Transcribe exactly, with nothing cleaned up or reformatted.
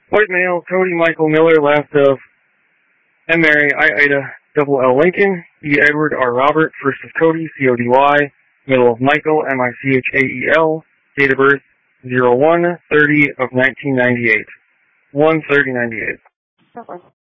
White male, Cody Michael Miller, last of M. Mary, I. Ida, double L. Lincoln, E. Edward, R. Robert, first of Cody, C O D Y, middle of Michael, M I C H A E L, date of birth, zero one thirty of nineteen ninety-eight. one thirty ninety-eight.